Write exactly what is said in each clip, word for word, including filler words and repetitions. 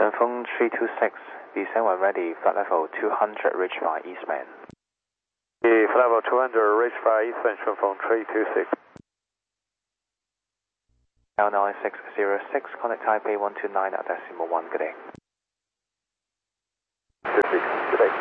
顺风three two six, descend when ready, flight level two hundred, reach by Eastman. Flight level two hundred, reach by Eastman, 顺风three two six. L nine six zero six, contact Taipei one two nine at decimal one, good day. Good day.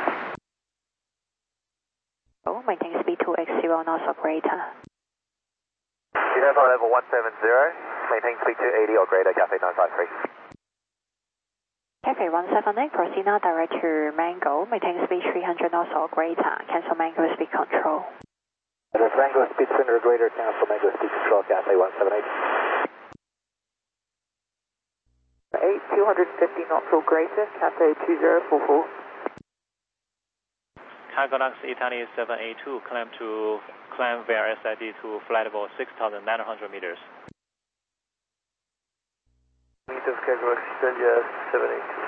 Oh, maintain speed two X zero knots or greater. Flight level one seven zero, maintain speed two eighty or greater, Cathay nine five three. Cathay one seven eight, proceed now direct to Mango, maintain speed three hundred knots or greater, cancel Mango speed control. That's Mango speed three hundred or greater, cancel Mango speed control, Cathay one seven eight. eight, two hundred fifty knots or greater, Cathay two zero four four. Cargonax Italy seven eight two, climb to climb via S I D to flight level six thousand nine hundred meters. Meet of Cargonax Italia seven eight two.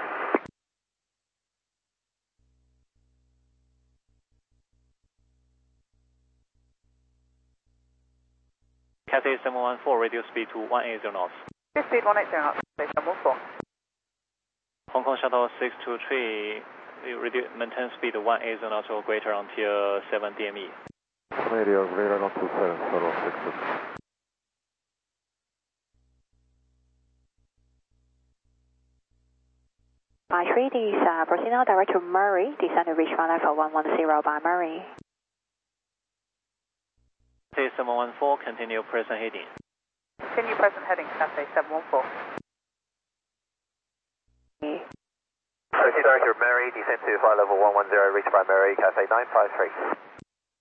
Cathay seven one four, radio speed to one eighty knots. Speed one eighty knots, seven one four. Hong Kong Shuttle six two three, maintain speed one eighty knots or greater until seven D M E. Radio greater not two seven, total six two three. By three, these uh, proceed now direct to Murray, descend to reach flight level one one zero by Murray. Cathay seven one four, continue present heading. Continue present heading, Cathay seven one four. Proceed direct to Murray, descend to flight level one one zero, reach by Murray, Cathay nine five three.